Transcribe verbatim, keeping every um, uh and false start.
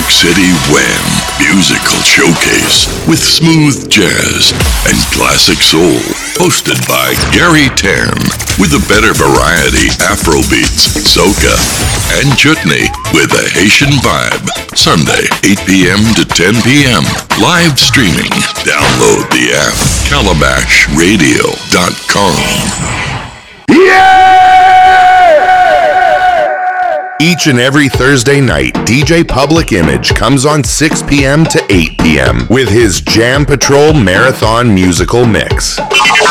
York City Wham! Musical Showcase with smooth jazz and classic soul. Hosted by Gary Tan with a better variety Afrobeats, soca, and chutney with a Haitian vibe. Sunday, eight p.m. to ten p.m. Live streaming. Download the app calabash radio dot com. Each and every Thursday night, D J Public Image comes on six p.m. to eight p.m. with his Jam Patrol Marathon musical mix.